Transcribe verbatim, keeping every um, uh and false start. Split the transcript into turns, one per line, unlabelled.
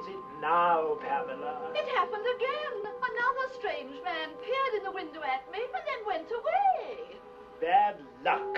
it now, Pamela?
It happened again. Another strange man peered in the window at me and then went away.
Bad luck.